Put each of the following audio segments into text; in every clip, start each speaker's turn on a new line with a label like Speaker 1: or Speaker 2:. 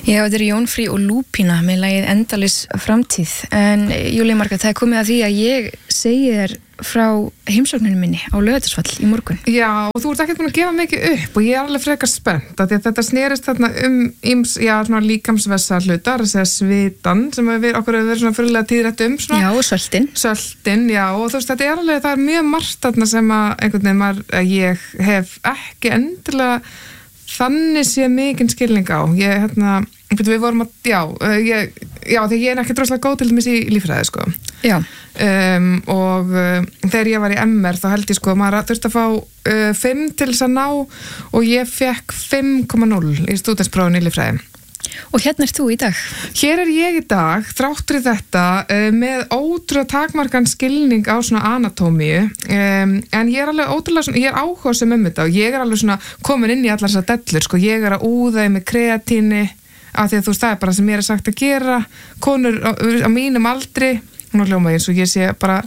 Speaker 1: Já, þetta Jónfrí og Lúpína með lagið Endalaus framtíð. En Júlía Margrét, það komið að því að ég segi þér frá heimsókninni minni á Laugardalsvöll í morgun.
Speaker 2: Já, og þú ert ekkert búin að gefa mikið upp og ég alveg frekar spennt að þetta snerist þarna svona líkamsvessa hlutar, þess að svitan sem okkur hefur verið svona fyrirlega tíðrætt svona.
Speaker 1: Já, og söltin.
Speaker 2: Söltin, já, og þú veist, það er mjög margt þarna sem að einhvern veginn ég hef ekki endilega þannig sé mikinn skilning á. Við vorum að, þegar ég er ekki droslega góð til dæmis í líffræði, sko.
Speaker 1: Já.
Speaker 2: Og þegar ég var í MR þá held ég, sko, maður þurfti að fá 5 til þess að ná og ég fekk 5,0 í stúdentsprófinu í líffræði.
Speaker 1: Og hérna ert þú í dag?
Speaker 2: Hér er ég í dag, þráttur í þetta, með ótrúlega takmarkan skilning á svona anatómíu, en ég er alveg ótrúlega svona, ég er áhugasöm þetta og ég er alveg svona komin inn í allar þessar dellur, sko, ég er að úða með kreatíni, af því að þú veist, það er bara sem mér er sagt að gera, konur á mínum aldri, nú hljóma ég eins og ég sé bara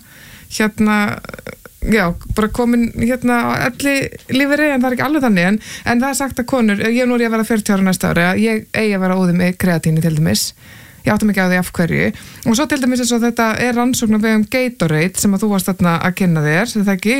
Speaker 2: bara komin á elli lífeyri, en það er ekki alveg þannig, en það er sagt að konur, ég nú er ég að vera 40 ára næsta ári, að ég eigi að vera úði með kreatíni til dæmis, ég átti mikið á því af hverju, og svo til dæmis eins og þetta er rannsókn á vegum Gatorade sem að þú varst þarna að kynna þér, þetta ekki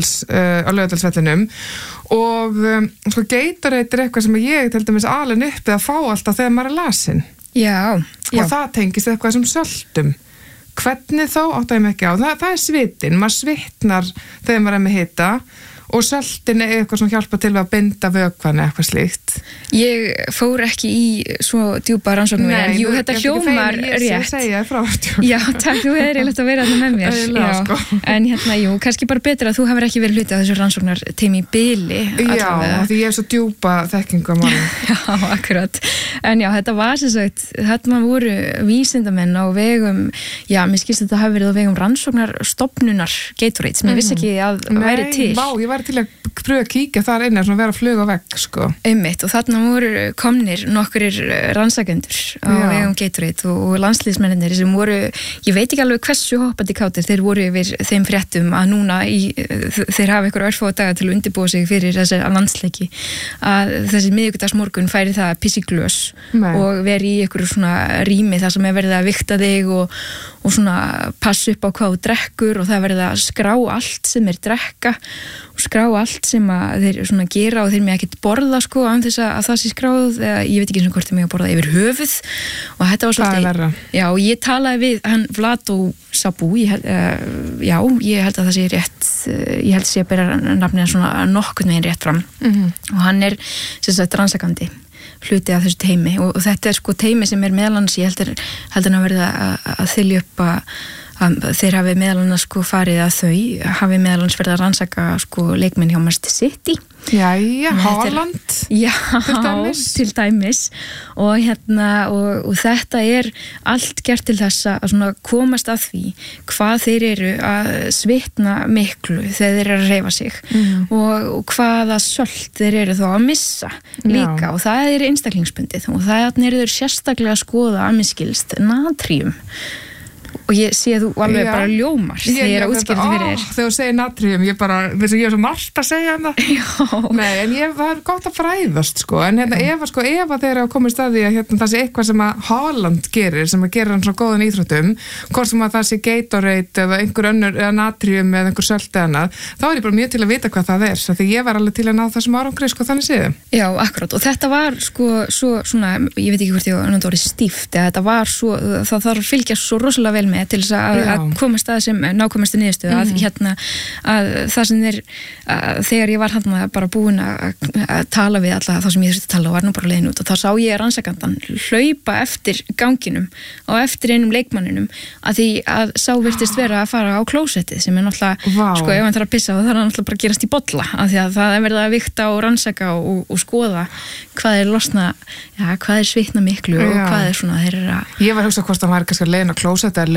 Speaker 2: á Laugardalsvellinum, og sko Gatorade er eitthvað sem ég til dæmis alin uppi að fá alltaf þegar maður er lasin.
Speaker 1: Já.
Speaker 2: Og það tengist eitthvað sem söltum. Hvernig þá átti ég mig ekki á? Það er svitin, maður svitnar þegar maður er með hita og söltin er eitthvað sem hjálpa til að binda vökvann eitthvað slíkt.
Speaker 1: Ég fór ekki í svo djúpa rannsóknum, en jú, þetta hljómar rétt.
Speaker 2: Ég segja frá þetta.
Speaker 1: Já, takk, þú hefur eiginlega að vera þarna með mér.
Speaker 2: Sko.
Speaker 1: En jú, kannski bara betur að þú hefur ekki verið hluti af þessu rannsóknar teimi í bili.
Speaker 2: Já, því ég hef svo djúpa þekkingu á málum.
Speaker 1: Já, akkurat. En já, þetta var sem sagt, þarna voru vísindamenn á vegum, mér skilst þetta hafi verið á vegum rannsóknarstofnunar Gatorade, sem ég vissi ekki að væri til.
Speaker 2: Vá, ég var til að pröfa að kíkja þar inn að vera flug á vegg, sko.
Speaker 1: Einmitt, og þarna voru komnir nokkurir rannsakendur á vegum Gatorade og landslýsmennir sem voru, ég veit ekki alveg hversu hoppandi kátir þeir voru yfir þeim fréttum að núna þeir hafa ykkur örfáa daga til að undirbúa sig fyrir þessi landsleiki, að þessi miðvikudagsmorgun færi það að pissi glös og veri í ykkur svona rými þar sem er verið að vigta þig og svona passa upp á hvað þú drekkur og það verið að skrá allt sem er drekka og skrá allt sem að þeir svona gera og þeir mig ekkert borða, sko, án þess að það sé skráð, ég veit ekki eins og hvort þeir mig að borða yfir höfuð og þetta var svolítið, og ég talaði við hann Vlado Sabú, ég held að það sé rétt, ég held að sé að bera nafnið svona nokkurn veginn rétt fram og hann er sem sagt rannsakandi hluti af þessu teimi og þetta er sko teimi sem er meðalans, ég held að verða að þylja upp að þeir hafi meðalans sko farið að þau hafi meðalans verið að rannsaka sko leikmenn hjá Manchester City.
Speaker 2: Jæja, Haaland.
Speaker 1: Já, til dæmis og og þetta er allt gert til þess að svona komast að því hvað þeir eru að svitna miklu þegar þeir eru að hreyfa sig og hvaða sölt þeir eru þá að missa líka og það er einstaklingsbundið og það eru þeir sérstaklega að skoða að mér skilst natríum. Og ég sé að þú alveg bara ljómar þegar ég er að útskýra fyrir þér.
Speaker 2: Þegar þú segir natríum, ég er svo margt að segja það.
Speaker 1: Já.
Speaker 2: Nei, en ég var gott að fræðast, sko. En ef þeir eru að koma í staði að það sé eitthvað sem að Haaland gerir, sem að gera hann svona góðan íþróttum, hvort sem að það sé Gatorade eða einhver önnur, eða natríum eða einhver sölt eða annað, þá er ég bara mjög til að vita hvað það er. Því ég var alveg til að ná þessum árangri, sko, þannig séð.
Speaker 1: Já, akkurat. Og þetta var, sko, svo svona, ég veit ekki hvort ég var stíft, eða þetta var svo, það þarf að fylgjast svo rosalega vel með til þess að komast að sem nákvæmustu niðurstöðu að það sem þegar ég var bara búin að tala við alla þá sem ég þurfti að tala og var nú bara leiðin út og þá sá ég rannsakandan hlaupa eftir ganginum og eftir einum leikmanninum að því að sá virtist vera að fara á klósettið sem er náttúrulega, sko, ef hann þarf að pissa þá þarf hann náttúrulega bara að gerast í bolla af því að það er verið að vigta og rannsaka og skoða hvað er losna, hvað er svitna miklu og hvað er svona þeir eru að...
Speaker 2: Ég var að hugsa hvort hann var kannski að leiðin á klósettið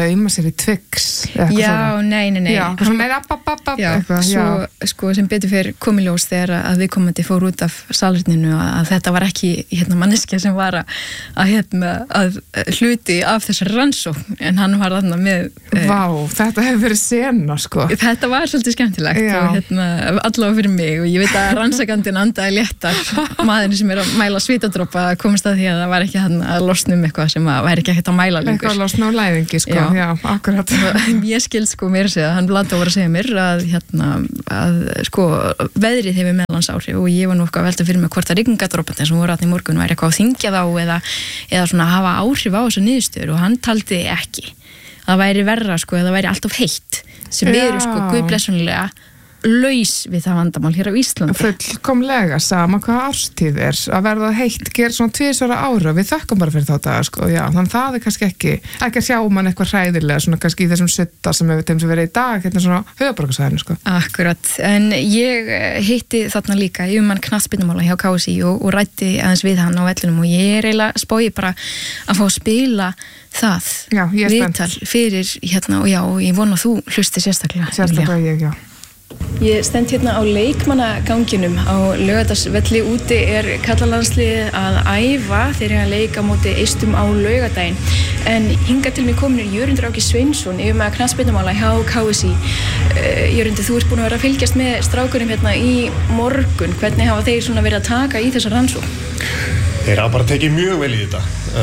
Speaker 2: lauma sér í Twix
Speaker 1: Já, nei
Speaker 2: Já,
Speaker 1: svo sko sem betur fyrir komiljós þegar að viðkomandi fór út af salerninu að þetta var ekki manneskja sem var að hluti af þessar rannsókn en hann var þarna með
Speaker 2: Vá, þetta hefur verið sena sko
Speaker 1: Þetta var svolítið skemmtilegt og allavega fyrir mig og ég veit að rannsakandinn andaði léttar maðurinn sem að mæla svitadropa komist að því að það var ekki að losna eitthvað sem að væri ekki ekkert að mæla lengur
Speaker 2: Eitthvað losna á læðingi sko, já akkurat
Speaker 1: Ég skil sko mér segja, hann Blandó var að segja mér að sko veðrið hefur meðlans áhrif og ég var nú eitthvað að velta fyrir mig hvort að rigningadropandi sem voru í morgun væri eitthvað að þyngja þá eða svona hafa áhrif á þessu niðurstöður og hann taldi ekki það væri verra sko, það væri alltof heitt sem við erum sko guðblessunlega laus við það vandamál hér á Íslandi
Speaker 2: Fullkomlega sama hvað árstíð að verða heitt ger svona 2 ára við þökkum bara fyrir þá daga sko já, þannig það kannski ekki að sjá mann eitthvað hræðilega svona kannski í þessum sutta sem við þeim sem verið í dag svona höfuðborgarsvæðinu sko
Speaker 1: Akkurat, en ég hitti þarna líka yfirmann knattspyrnumála hjá KSÍ og ræddi aðeins við hann á vellinum og ég eiginlega spói bara að fá að spila það viðtal fyrir og ég vona að þú hlusti sérstaklega Ég stend á leikmannaganginum á Laugardalsvelli úti karlalandsliðið að æfa þegar ég leik á móti Eistum á laugardaginn en hingað til mig komin Jörundur Áki Sveinsson yfirmaður knattspyrnumála hjá KSÍ Jörundur, þú ert búin að vera að fylgjast með strákunum í morgun hvernig hafa þeir svona verið að taka í þessa rannsókn?
Speaker 3: Þeir hafa bara tekið mjög vel í þetta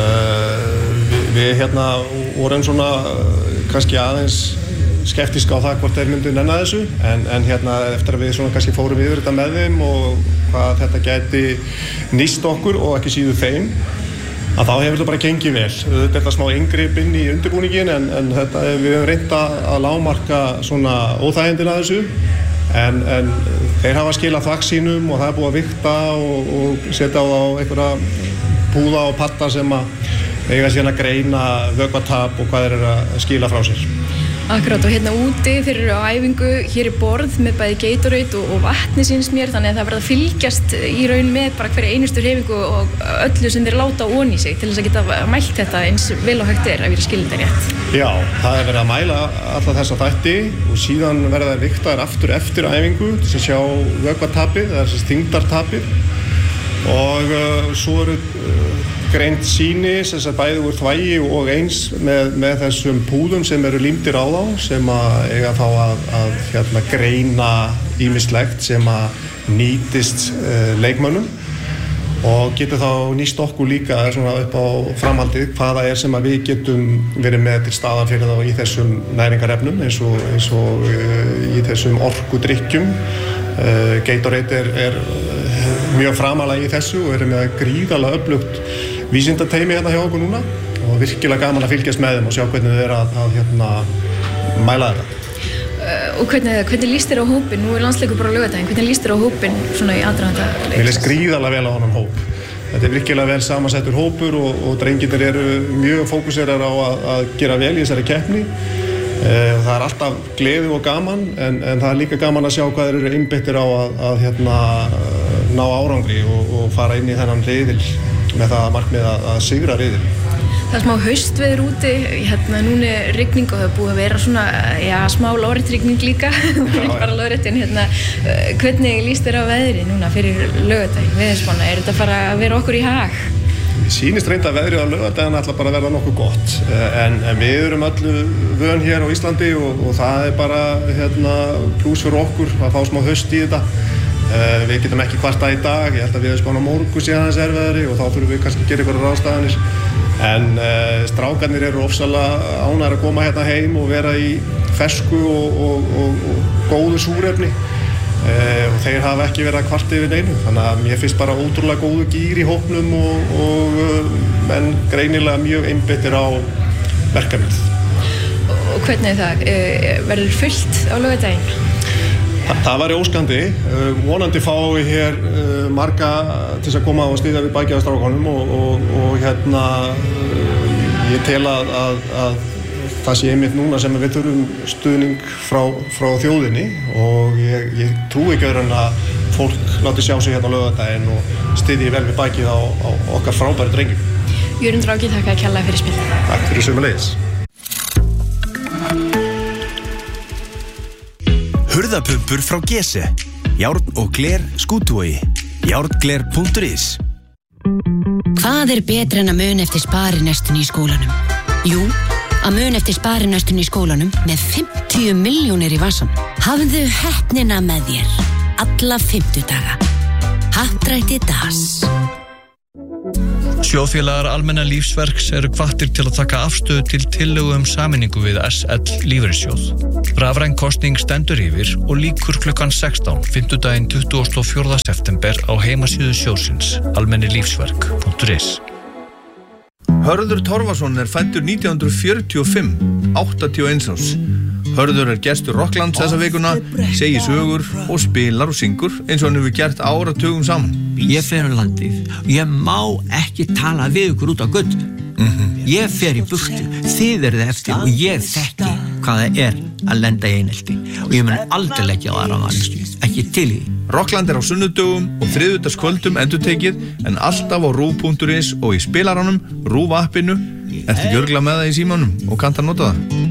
Speaker 3: við vorum svona kannski aðeins skeptísk á það hvort þeir myndu nenna þessu en eftir að við svona kannski fórum yfir þetta með þeim og hvað þetta gæti nýst okkur og ekki síður þeim að þá hefur þetta bara gengið vel þetta er smá inngrip inn í undirbúningin en þetta við höfum reynt að lágmarka svona óþægindina þessu en þeir hafa skilað þvag sínum og það er búið að vigta og setja á einhverja púða og patta sem að eiga síðan að greina vökvatap og hvað þeir eru að skila frá sér
Speaker 1: Akkurat og úti þeir eru á æfingu hér borð með bæði Gatorade og vatni síns mér þannig að það verða að fylgjast í raun með bara hverja einustu hreyfingu og öllu sem þeir láta onni sig til þess að geta mælt þetta eins vel og hægt ef ég skil þetta rétt
Speaker 3: Já, það er verið að mæla alla þessa þætti og síðan verða þær vigtaðar aftur eftir æfingu til að sjá vökvatapið eða þyngdartapið og svo eru greint sýni sem bæði úr þvægi og eins með þessum púðum sem eru límdir á þá sem að eiga þá að greina ýmislegt sem að nýtist leikmönnum og getur þá nýst okkur líka svona upp á framhaldið hvaða sem að við getum verið með til staðar fyrir þá í þessum næringarefnum eins og í þessum orkudrykkjum Gatorade er mjög framalega í þessu og er með gríðarlega öflugt vísindateymi hjá okkur núna og virkilega gaman að fylgjast með þeim og sjá hvernig þau eru að mæla þetta.
Speaker 1: Og hvernig líst þér á hópinn? Nú landsleikur bara á laugardaginn. Hvernig líst þér á hópinn svona í aðdraganda leiks?
Speaker 3: Mér líst gríðarlega vel á honum hóp. Þetta er virkilega vel samansettur hópur og drengirnir eru mjög fókuserar á að gera vel í þessari keppni. Það er alltaf gleði og gaman en það er líka gaman að sjá hvað þeir eru einbeittir á að ná árangri og fara inn í þennan riðil með það markmið að sigra riðil.
Speaker 1: Það er smá haustveður úti, núna er rigning og það er búið að vera svona, smá lóðréttrigning líka, ekki bara lóðrétt en hvernig líst þér á veðri núna fyrir laugardaginn, veðurspána, er þetta fara að vera okkur í hag?
Speaker 3: Mér sýnist reynd að veðrið á laugardaginn ætla bara að verða nokkuð gott, en við erum öllu vön hér á Íslandi og það er bara plús fyrir okkur að fá smá haust í þetta. Við getum ekki kvarta í dag, ég held að við spána morgun síðan þess erfiðari og þá þurfum við kannski að gera ykkur ráðstafanir en strákarnir eru ofsalega ánægðir að koma heim og vera í fersku og góðu súrefni og þeir hafa ekki verið að kvarta yfir neinu þannig að mér finnst bara ótrúlega góðu gír í hópnum og menn greinilega mjög einbeittir á verkefnið.
Speaker 1: Og hvernig er það? Verður fullt á laugardaginn?
Speaker 3: Það væri óskandi, vonandi fái hér marga til að koma og styðja við bakið á strákunum og ég tel að það sé einmitt núna sem við þurfum stuðning frá þjóðinni og ég trúi ekki öðru en að fólk láti sjá sig á laugardaginn og styðji vel við bakið á okkar frábæri drengjum.
Speaker 1: Jörundur Áki, þakka kærlega fyrir spil.
Speaker 3: Takk fyrir sömuleiðis.
Speaker 4: Hurðapumpur frá Gese. Járn og gler Skútuvogi. Járngler.is.
Speaker 5: Hvað betra en að muna eftir sparinestinu í skólanum? Jú, að muna eftir sparinestinu í skólanum með 50 milljónir í vasan. Hafðu heppnina með þér alla 50 daga. Happdrætti DAS.
Speaker 6: Sjóðfélagar Almenna lífsverks eru hvattir til að taka afstöðu til tillögu sameiningu við SL lífeyrissjóð. Rafræn kosning stendur yfir og lýkur klukkan 16, 5. 24. september á heimasíðu sjóðsins, almennilífsverk.is.
Speaker 7: Hörður Torfason fæddur 1945, 81 árs. Hörður gestur Rocklands þessa vikuna, segir sögur og spilar og syngur eins og hann hefur gert áratugum saman.
Speaker 8: Ég fer landið, ég má ekki tala við ykkur út á götu. Ég fer í burtu, þið eruð eftir og ég þekki hvað það að lenda í einelti og ég mun aldrei leggja á aðra manneskju, ekki til í.
Speaker 7: Rockland á sunnudögum og þriðjudagskvöldum endurtekið en alltaf á RÚV.is og í spilaranum, RÚV appinu. Ertu ekki örugglega með það í símanum og kannt að nota það?